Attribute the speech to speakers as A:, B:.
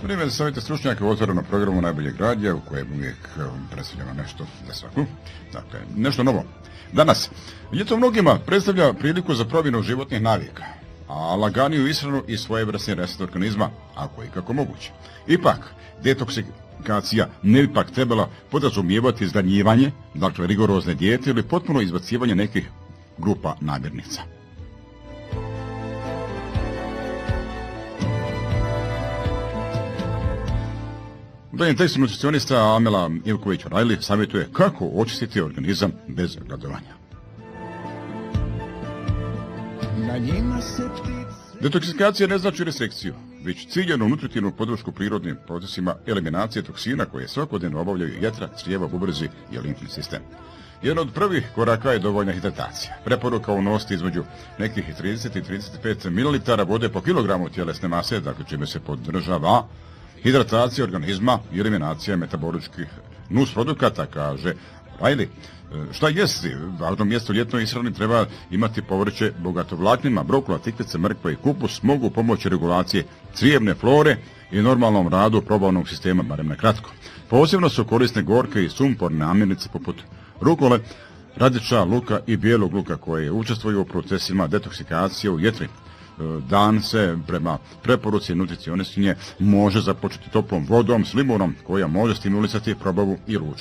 A: Vrijeme za savjete stručnjaka u otvorenom programu Najboljeg radija u kojem uvijek predstavljamo nešto za svaku. Dakle, nešto novo. Danas, ljeto mnogima predstavlja priliku za promjenu životnih navika, a laganiju ishranu i svojevrsni reset organizma, ako je kako moguće. Ipak, detoksikacija ne bi pak trebala podrazumijevati izgladnjivanje, dakle rigorozne dijete ili potpuno izbacivanje nekih grupa namirnica. U danjem tekstu nutricionista Amela Ivković-O'Reilly savjetuje kako očistiti organizam bez gladovanja. Detoksikacija ne znači restrikciju, već ciljanu nutritivnu podršku prirodnim procesima eliminacije toksina koje svakodnevno obavljaju jetra, crijeva, bubrezi i limfni sistem. Jedan od prvih koraka je dovoljna hidratacija. Preporuka unositi između nekih 30 i 35 ml vode po kilogramu tjelesne mase, dakle čime se podržava hidratacija organizma i eliminacija metaboličkih nusprodukata, kaže O'Reilly. Šta jesti? Važno mjesto u ljetnoj ishrani treba imati povrće bogato vlaknima, brokula, tikvice, mrkva i kupus mogu pomoći regulacije crijevne flore i normalnom radu probavnog sistema, barem na kratko. Posebno su korisne gorke i sumporne namirnice poput rukole, radića, luka i bijelog luka koje učestvuju u procesima detoksikacije u jetri. Dan se prema preporuci nutricionistinje može započeti toplom vodom s limunom koja može stimulisati probavu i ručak.